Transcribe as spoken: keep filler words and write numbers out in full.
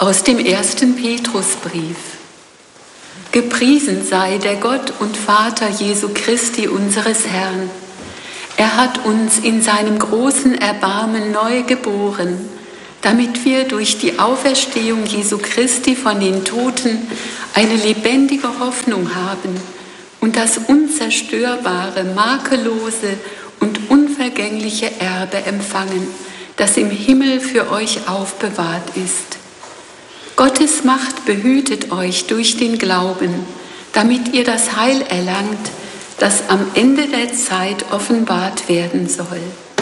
Aus dem ersten Petrusbrief. Gepriesen sei der Gott und Vater Jesu Christi, unseres Herrn. Er hat uns in seinem großen Erbarmen neu geboren, damit wir durch die Auferstehung Jesu Christi von den Toten eine lebendige Hoffnung haben und das unzerstörbare, makellose und unvergängliche Erbe empfangen, das im Himmel für euch aufbewahrt ist. Gottes Macht behütet euch durch den Glauben, damit ihr das Heil erlangt, das am Ende der Zeit offenbart werden soll.